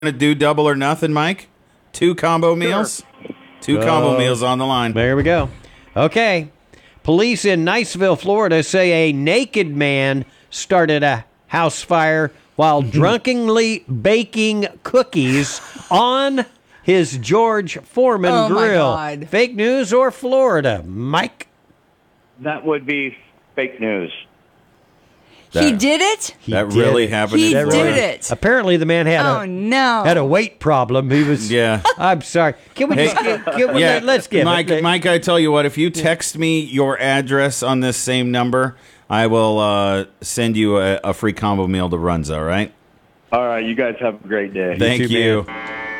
to do double or nothing, Mike? 2 combo meals? 2 combo meals on the line. There we go. Okay. Police in Niceville, Florida say a naked man started a house fire while drunkenly baking cookies on his George Foreman grill. My God. Fake news or Florida? Mike? That would be fake news. He did it? That really happened He in did Florida. it. Apparently the man had Oh, no. had a weight problem. He was. Yeah. I'm sorry. Can we just let's give Mike, it. Mike, I tell you what, if you text me your address on this same number, I will send you a free combo meal to Runza, all right? All right, you guys have a great day. Thank too, you. man.